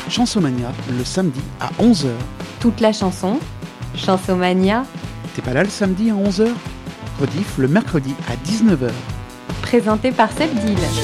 Chansomania, le samedi à 11h. Toute la chanson, Chansomania. T'es pas là le samedi à 11h ? Rediff le mercredi à 19h. Présenté par Sebdil.